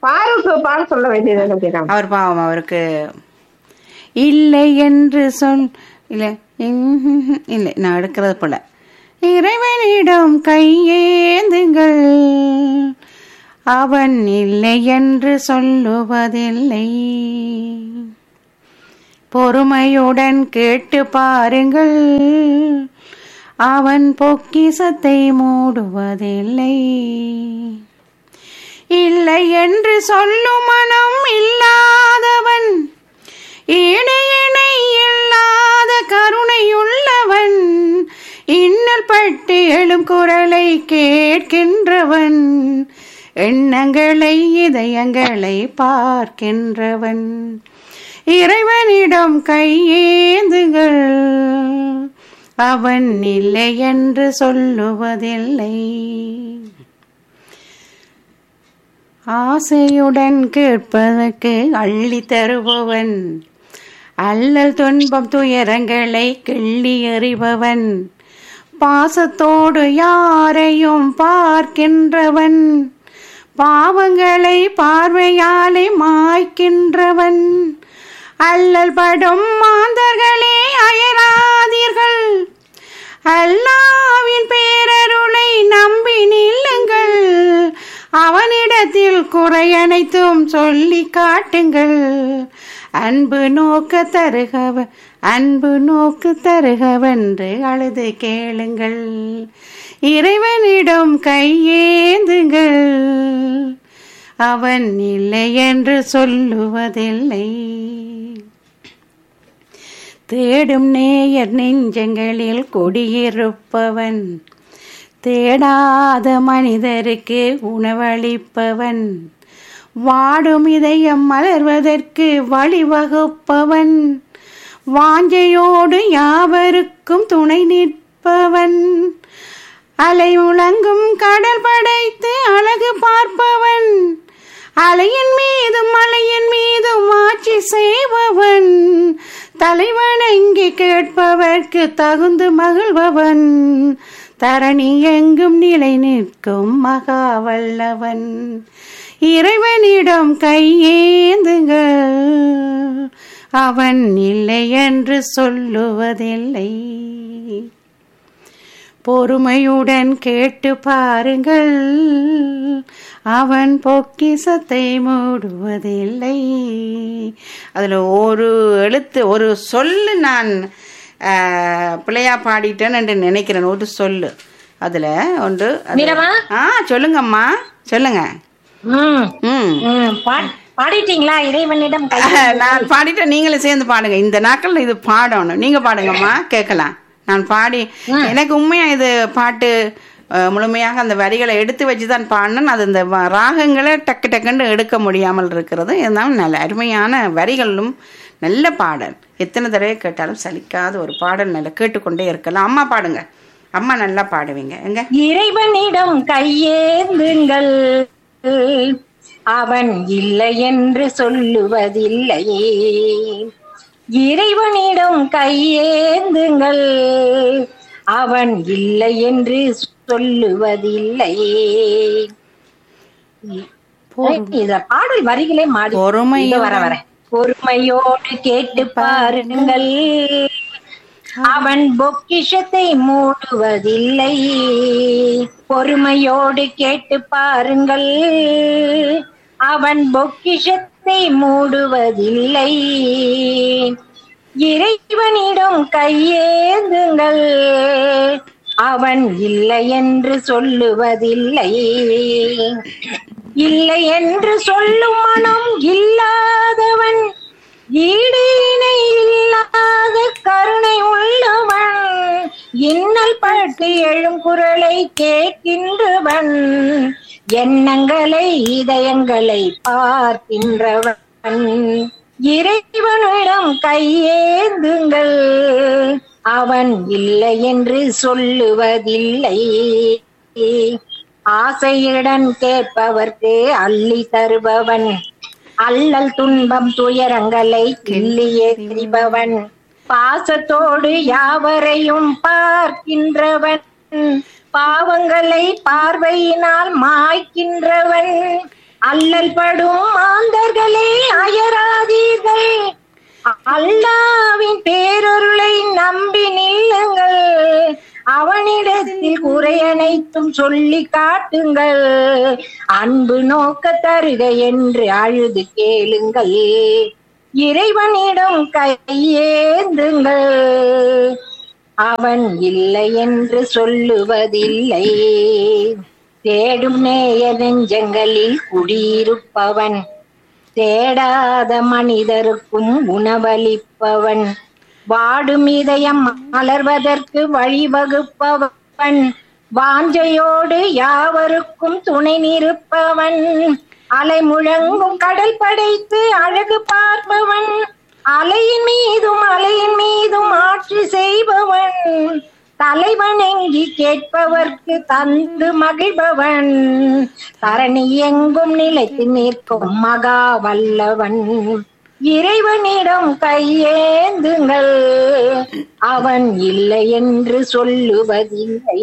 பாருக்கு பாட சொல்ல வேண்டியது. அவர் பாவம், அவருக்கு இல்லை என்று சொல். இல்லை இல்லை, நான் எடுக்கிறது போல. இறைவனிடம் கையேந்துங்கள், அவன் இல்லை என்று சொல்லுவதில்லை. பொறுமையுடன் கேட்டு பாருங்கள், அவன் பொக்கிசத்தை மூடுவதில்லை. இல்லை என்று சொல்லும் மனம் இல்லாதவன், ஈடு இணை இல்லாத கருணையுள்ளவன், இன்னல் பட்டு எழும் குரலை கேட்கின்றவன், எண்ணங்களை இதயங்களை பார்க்கின்றவன். இறைவனிடம் கையேந்துங்கள், அவன் இல்லை என்று சொல்லுவதில்லை. ஆசையுடன் கேட்பதற்கு அள்ளி தருபவன், அல்லல் துன்பம் துயரங்களை கிள்ளி எறிபவன், பாசத்தோடு யாரையும் பார்க்கின்றவன், பாவங்களை பார்வையாலே மாய்க்கின்றவன். அல்லல் படும் மாந்தர்களே அயராதீர்கள், அல்லாவின் பேரருளை நம்பி நில்லுங்கள், அவனிடத்தில் குறை அனைத்தும் சொல்லி காட்டுங்கள். அன்பு நோக்க தருகவன், அன்பு நோக்கு தருகவென்று அழுது கேளுங்கள். இறைவனிடம் கையேந்துங்கள், அவன் இல்லை என்று சொல்லுவதில்லை. தேடும் நேயர் நெஞ்சங்களில் குடியிருப்பவன், தேடாத மனிதருக்கு உணவளிப்பவன், வாடும் இதயம் மலர்வதற்கு வழிவகுப்பவன், வாஞ்சையோடு யாவருக்கும் துணை நிற்பவன், அலை முழங்கும் கடல் படைத்து அழகு பார்ப்பவன், அலையின் மீதும் மலையின் மீதும் ஆட்சி செய்பவன், தலைவணங்கி கேட்பவர்க்கு தகுந்து மகிழ்பவன், தரணி எங்கும் நிலை நிற்கும் மகாவல்லவன். இறைவனிடம் கையேந்துங்கள், அவன் இல்லை என்று சொல்லுவதில்லை. பொறுமையுடன் கேட்டு பாருங்கள், அவன் பொக்கிசத்தை மூடுவதில்லை. அதில் ஒரு எழுத்து ஒரு சொல்லு நான் பிள்ளையா பாடிட்டேன்னு என்று நினைக்கிறேன். ஒரு சொல்லு அதுல ஒன்று. சொல்லுங்கம்மா, சொல்லுங்க. பாடிட்டீங்களா? இறைவனிடம் நான் பாடிட்டேன், நீங்களும் சேர்ந்து பாடுங்க. இந்த நாட்கள் இது பாடணும், நீங்க பாடுங்கம்மா, கேட்கலாம். நான் பாடி எனக்கு உண்மையா இது பாட்டு முழுமையாக அந்த வரிகளை எடுத்து வச்சுதான் பாடினேன். அது இந்த ராகங்களை டக்கு டக்குன்னு எடுக்க முடியாமல் இருக்கிறது. இருந்தாலும் நல்ல அருமையான வரிகளும் நல்ல பாடல். எத்தனை தடவை கேட்டாலும் சலிக்காத ஒரு பாடல். நல்லா கேட்டுக்கொண்டே இருக்கலாம். அம்மா பாடுங்க, அம்மா நல்லா பாடுவீங்க. எங்க இறைவனிடம் கையேந்துங்கள், அவன் இல்லை என்று சொல்லுவதில்லை. இறைவனிடம் கையேந்துங்கள், அவன் இல்லை என்று சொல்லுவதில்லை. இத பாடல் வரிகளே மாறி வர பொறுமையோடு கேட்டு பாருங்கள், அவன் பொக்கிஷத்தை மூடுவதில்லை. பொறுமையோடு கேட்டு பாருங்கள், அவன் பொக்கிஷத்தை மூடுவதில்லை. இறைவனிடம் கையேந்துங்கள், அவன் இல்லை என்று சொல்லுவதில்லை. இல்லை என்று சொல்லும் மனம் இல்லாதவன், ஈடு இணை இல்லாத கருணை உள்ளவன், இன்னல் பட்டு எழும் குரலை கேட்கின்றவன், எண்ணங்களை இதயங்களை பார்க்கின்றவன். இறைவனிடம் கையேந்துங்கள், அவன் இல்லை என்று சொல்லுவதில்லை. ஆசையுடன் கேட்பவர்க்கு அள்ளி தருபவன், அல்லல் துன்பம் துயரங்களை கிள்ளி எறிபவன், பாசத்தோடு யாவரையும் பார்க்கின்றவன், பாவங்களை பார்வையினால் மாய்க்கின்றவன், அல்லல் படும் மாந்தர்களே அயராதீர்கள், அல்லாவின் பேரொருளை நம்பி நில்லுங்கள், அவனிடத்தில் குறை அனைத்தும் சொல்லி காட்டுங்கள், அன்பு நோக்க தருக என்று அழுது கேளுங்கள், இறைவனிடம் கையேந்துங்கள், அவன் இல்லை என்று சொல்லுவதில்லை, தேடும் நேய நெஞ்சங்களில் குடியிருப்பவன், தேடாத மனிதருக்கும் உணவளிப்பவன், வாடும் இதயம் மலர்வதற்கு வழிவகுப்பவன், வாஞ்சையோடு யாவருக்கும் துணை நிற்பவன், அலை முழங்கும் கடல் படைத்து அழகு பார்ப்பவன், அலையின் மீதும் ஆட்சி செய்பவன், தலைவணங்கி கேட்பவர்க்கு தந்து மகிழ்பவன், தரணி எங்கும் நிலைத்து நிற்கும் மகா வல்லவன், இறைவனிடம் கையேந்துங்கள், அவன் இல்லை என்று சொல்லுவதில்லை,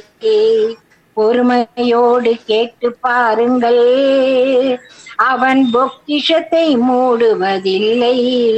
பொறுமையோடு கேட்டு பாருங்கள், அவன் பொக்கிஷத்தை மூடுவதில்லை,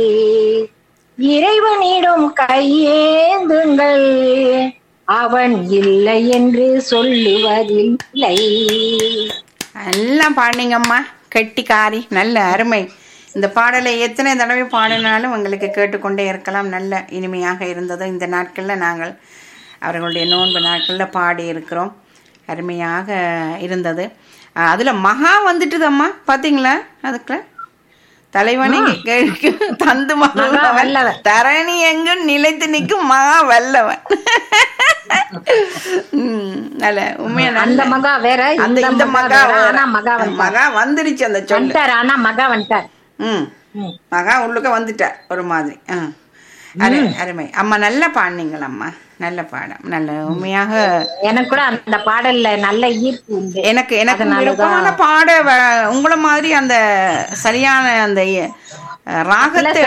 இறைவனிடம் கையேந்துங்கள், அவன் இல்லை என்று சொல்லுவதில்லை. எல்லாம் பாடினீங்கம்மா, கெட்டிக்காரி, நல்ல அருமை. இந்த பாடலை எத்தனை தடவை பாடினாலும் உங்களுக்கு கேட்டுக்கொண்டே இருக்கலாம். நல்ல இனிமையாக இருந்தது. இந்த நாட்களில் நாங்கள் அவர்களுடைய நோன்பு நாட்களில் பாடி இருக்கிறோம். அருமையாக இருந்தது. அதில் மகா வந்துட்டுதம்மா, பார்த்தீங்களா? அதுக்குள்ள தலைவனை தந்து மகன் தரணி எங்கும் நிலைத்து நிற்கும் மகா வல்லவன். நல்ல உண்மையா அந்த மகா வேற, இந்த மகா வந்துருச்சு. அந்த சொல்ல ஆனா மகா வந்துட்டார். மகா உள்ளுக்க வந்துட்டார் ஒரு மாதிரி. அருமை அம்மா, நல்ல பாடினீங்களா அம்மா, நல்ல பாடம், நல்ல உண்மையாக. எனக்கு கூட அந்த பாடல்ல நல்ல ஈர்ப்பு உண்டு. எனக்கு விருப்பமான பாட உங்களை மாதிரி அந்த சரியான அந்த ராகத்தை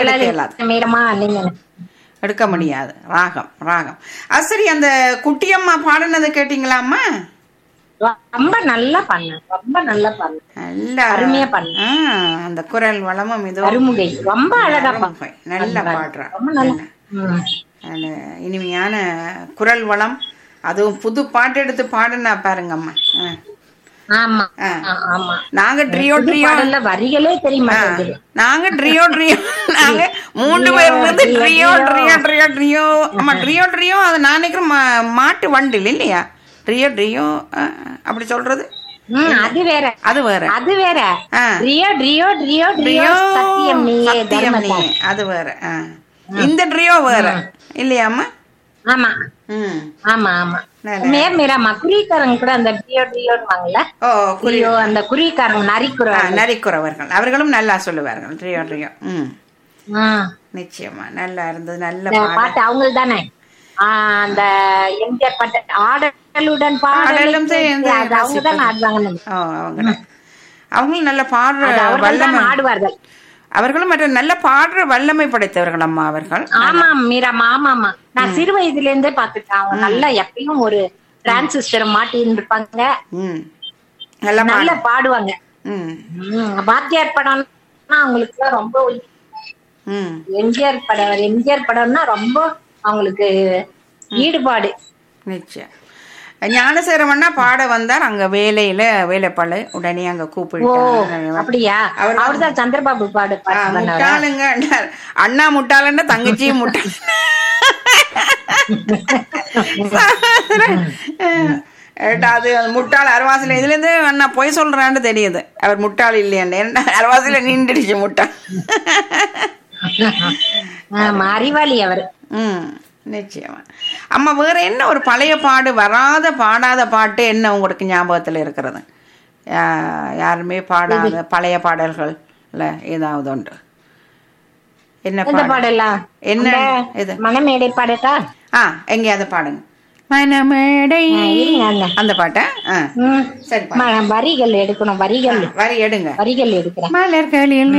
எடுக்க முடியாது. ராகம் அது சரி. அந்த குட்டியம்மா பாடினதை கேட்டீங்களாம்மா? ரொம்ப நல்லா பண்ண, ரொம்ப நல்லா பண்ண, நல்ல அருமையா பண்ண. அந்த குரல் வளமும் இது அருமுகை ரொம்ப அழகா நல்லா பாடுறா. நல்ல இனிமையான குரல் வளம், அதுவும் புது பாட்டு எடுத்து பாடுனா பாருங்கம்மா. ஆமா ஆமா. நாங்க ட்ரியோ வரிகளே தெரியுமா? நாங்க ட்ரியோ நாங்க 3 பேர் வந்து ட்ரியோ ஆமா, ட்ரியோ அது நான் நினைக்கிறேன் மாட்டு வண்டில் இல்லையா? ட்ரியோ அப்படி சொல்றது அது வேற, அது வேற, அது வேற. சத்தியம் நீயே, அது வேற. இந்த ட்ரியோ வேற இல்லையாம்மா? ஆமா ஆமா ஆமா. குறிக்காரங்க கூட அந்த ட்ரியோன்னுவாங்கல்ல. குறியோ அந்த குறிக்காரங்க நரிக்குறவர்கள் அவர்களும் நல்லா சொல்லுவார்கள் ட்ரியோ. நிச்சயமா நல்லா இருந்தது. நல்ல பாட்டு அவங்க தானே. அந்த எம்ஜிஆர் பாட்டு ஆடலுடன் பாடலும் அவங்க தான் ஆடுவாங்க. அவங்களும் நல்ல பாடுற வல்லமை ஆடுவார்கள். அவர்களும் மற்ற நல்ல பாடுற வல்லமை படைத்தவர்கள் அம்மா அவர்கள். ஆமா மீராமா, ஆமாமா. நான் சிறு வயதுல இருந்தே பாத்துட்டேன். அவங்க நல்லா எப்பயும் ஒரு டிரான்சிஸ்டர் மாட்டி இருப்பாங்க, நல்லா பாடுவாங்க. பாத்தியார் படம்னா அவங்களுக்கு ரொம்ப எம்ஜிஆர் படம்னா ரொம்ப அவங்களுக்கு ஈடுபாடு. நிச்சயம். ஞானசேரமன்னா பாட வந்தார் அங்க வேலைப்பழு உடனே அங்க கூப்பிட்டு. அப்படியா? அவர்தான் சந்திரபாபு பாடு. முட்டாளுங்க அண்ணா முட்டாளன்னா தங்கச்சியும் முட்டாள். அது முட்டாள் அரவாசில இதுல இருந்து அண்ணா பொய் சொல்றான்னு தெரியுது. அவர் முட்டாள் இல்லையாண்டு அரவாசில நின்றுடுச்சு முட்டாள். அறிவாளி அவர். நிச்சயமா. அம்மா வேற என்ன ஒரு பழைய பாடாத பாட்டு என்ன உங்களுக்கு ஞாபகத்துல இருக்கிறது? யாருமே பாடாத பழைய பாடல்கள் ஏதாவது உண்டு? என்ன பாடலாம்? என்ன இது? மனமேடை பாடட்டா? எங்கேயாவது பாடுங்க. மனமேடை அந்த பாட்ட. சரி, வரிகள் எடுக்கணும். வரி எடுங்க. வரிகள் எடுக்கிறேன். மலர்களில்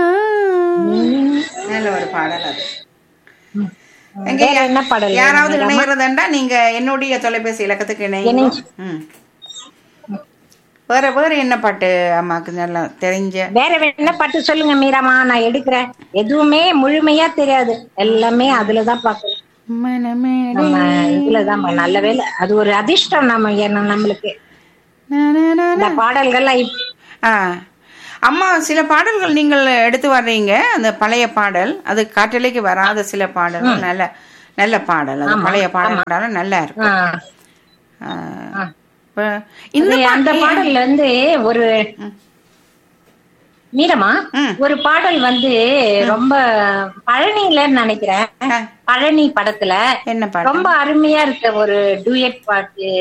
நல்ல ஒரு பாடல் அது. என்ன பாடல்? யாராவது இணைகிறதுண்டா நீங்க என்னுடைய தொலைபேசி இலக்கத்துக்கு இணைங்க. வேற வேற என்ன பாட்டு அம்மாக்கு நல்லா தெரிஞ்ச? வேற என்ன பாட்டு சொல்லுங்க மீராமா, நான் எடுக்கிறேன். எதுவுமே முழுமையா தெரியாது, எல்லாமே அதுலதான் பாக்கணும். மனமேடை நம்ம இதுலதான் நல்ல வேலை, அது ஒரு அதிர்ஷ்டம் நம்மளுக்கு இந்த பாடல்கள்லாம் ஆ அம்மா சில பாடல்கள் நீங்கள் எடுத்து வர்றீங்க, அந்த பழைய பாடல் அது காற்றலைக்கு வராத சில பாடல்கள் நல்ல நல்ல பாடல், அது பழைய பாடல் நல்லா இருக்கும். இந்த அந்த பாடல்ல வந்து ஒரு மீரமா ஒரு பாடல் வந்து ரொம்ப பழனிலன்னு நினைக்கிறேன், பழனி படத்துல என்ன பாட்டு ரொம்ப அருமையா இருக்க ஒரு டூயட் பாட்டு.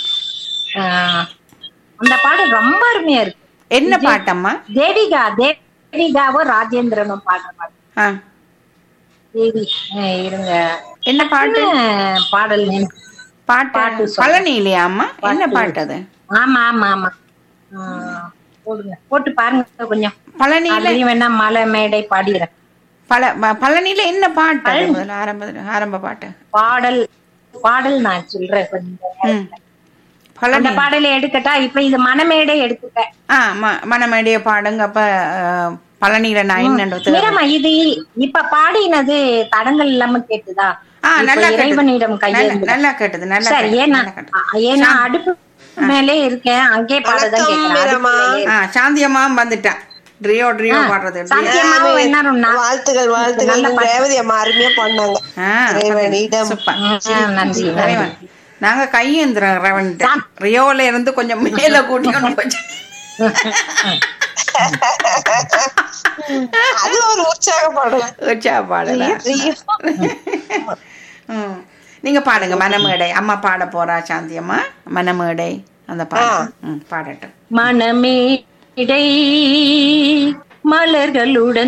அந்த பாடல் ரொம்ப அருமையா இருக்கு. என்ன பாட்டம்மா? தேவிகாவும் ராஜேந்திரனும் பாடுற பாட்டு. தேவி இருங்க, என்ன பாட்டு? பாடல் பாட்டு பழனி இல்லையா அம்மா? என்ன பாட்டு அது? ஆமா ஆமா ஆமா, போடுங்க, போட்டு பாருங்க கொஞ்சம். பழனியில வேணா மலை மேடை பாடிறேன். பழனியில என்ன பாட்டு? ஆரம்ப பாட்டு பாடல் நான் சொல்றேன் கொஞ்சம். அந்த பாடலை எடுக்கட்டா? இப்ப இது மனமேடை எடுத்துட்டேன். மனமேடைய பாடுங்க. அப்ப பழனியில நான் என்ன இது இப்ப பாடினது தடங்கள் இல்லாம கேட்டுதா? இறைவனிடம் நல்லா கேட்டது. ஏன்னா அடுப்பு மேலே இருக்கேன், அங்கே பாடதான் கேட்கிறேன். சாந்தியம்மா வந்துட்டான். ட்ரியோ பாடுறது. வாழ்த்துக்கள் வாழ்த்துக்கள். ரேவதி அம்மா அருமையா பண்ணாங்க. நாங்க கையேந்திரம் ரியோல இருந்து கொஞ்சம் மேல கூட்டிக்கணும் போச்சு. அது ஒரு உற்சாக பாடல. நீங்க பாடுங்க மனமேடை. அம்மா பாட போறா சாந்தி அம்மா, மனமேடை அந்த பாடட்டும். மனமேடை மலர்களுடன்